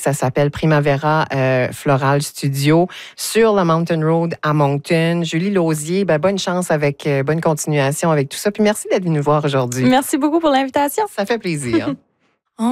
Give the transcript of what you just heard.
Ça s'appelle Primavera Floral Studio sur la Mountain Road à Moncton. Julie Lausier, bonne chance bonne continuation avec tout ça. Puis merci d'être venue nous voir aujourd'hui. Merci beaucoup pour l'invitation. Ça fait plaisir.